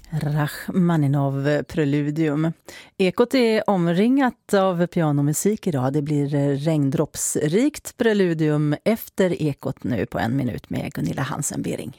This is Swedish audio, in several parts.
Rachmaninov Preludium. Ekot är omringat av pianomusik idag. Det blir regndroppsrikt preludium efter Ekot nu på 1 minut med Gunilla Hansen-Bering.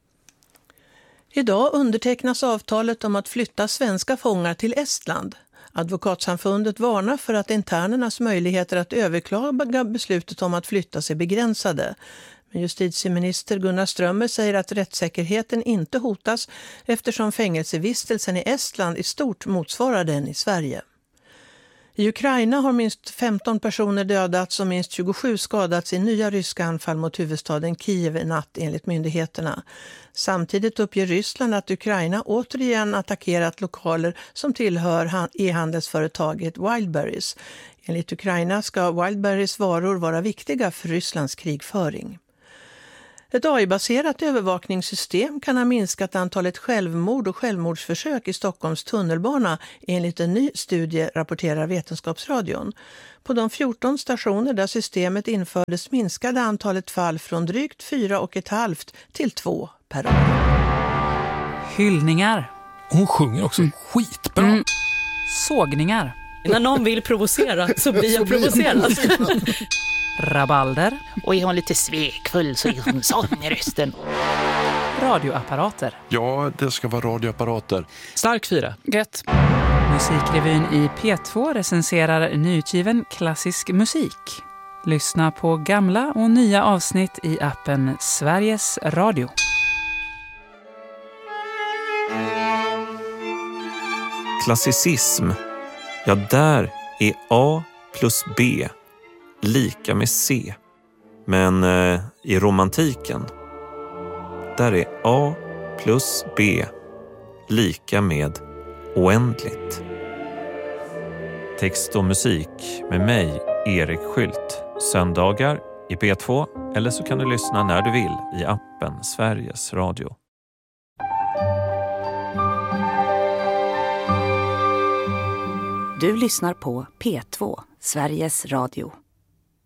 Idag undertecknas avtalet om att flytta svenska fångar till Estland. Advokatsamfundet varnar för att internernas möjligheter att överklaga beslutet om att flytta sig begränsade. Men justitieminister Gunnar Strömmer säger att rättssäkerheten inte hotas eftersom fängelsevistelsen i Estland i stort motsvarar den i Sverige. I Ukraina har minst 15 personer dödats och minst 27 skadats i nya ryska anfall mot huvudstaden Kiev i natt enligt myndigheterna. Samtidigt uppger Ryssland att Ukraina återigen attackerat lokaler som tillhör e-handelsföretaget Wildberries. Enligt Ukraina ska Wildberries varor vara viktiga för Rysslands krigföring. Ett AI-baserat övervakningssystem kan ha minskat antalet självmord och självmordsförsök i Stockholms tunnelbana enligt en ny studie, rapporterar Vetenskapsradion. På de 14 stationer där systemet infördes minskade antalet fall från drygt 4,5 till 2 per år. Hyllningar. Hon sjunger också skitbra. Sågningar. När någon vill provocera så blir jag provocerad. Rabalder. Och är hon lite svekfull så är hon sån i rösten. Radioapparater. Ja, det ska vara radioapparater. Stark 4. Gött. Musikrevyn i P2 recenserar nyutgiven klassisk musik. Lyssna på gamla och nya avsnitt i appen Sveriges Radio. Klassicism. Ja, där är A plus B lika med C. Men i romantiken, där är A plus B lika med oändligt. Text och musik med mig, Erik Skylt. Söndagar i P2 eller så kan du lyssna när du vill i appen Sveriges Radio. Du lyssnar på P2, Sveriges Radio.